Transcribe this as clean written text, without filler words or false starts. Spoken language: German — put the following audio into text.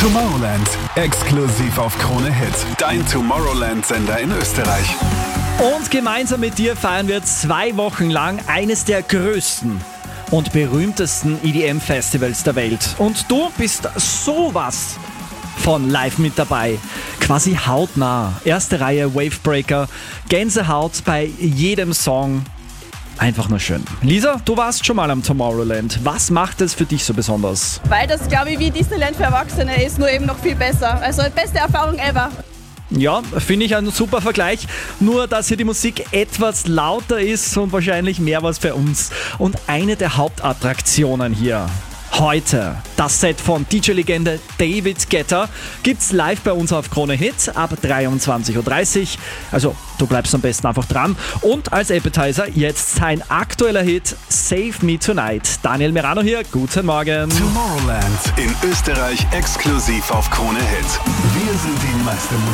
Tomorrowland, exklusiv auf Krone Hit. Dein Tomorrowland-Sender in Österreich. Und gemeinsam mit dir feiern wir 2 Wochen lang eines der größten und berühmtesten EDM-Festivals der Welt. Und du bist sowas von live mit dabei. Quasi hautnah. Erste Reihe Wavebreaker, Gänsehaut bei jedem Song. Einfach nur schön. Lisa, du warst schon mal am Tomorrowland. Was macht es für dich so besonders? Weil das, glaube ich, wie Disneyland für Erwachsene ist, nur eben noch viel besser. Also beste Erfahrung ever. Ja, finde ich ein super Vergleich. Nur, dass hier die Musik etwas lauter ist und wahrscheinlich mehr was für uns. Und eine der Hauptattraktionen hier heute, das Set von DJ-Legende David Guetta, gibt's live bei uns auf Krone Hit ab 23.30 Uhr. Also, du bleibst am besten einfach dran. Und als Appetizer jetzt sein aktueller Hit Save Me Tonight. Daniel Merano hier, guten Morgen. Tomorrowland in Österreich exklusiv auf Krone Hit. Wir sind die Meister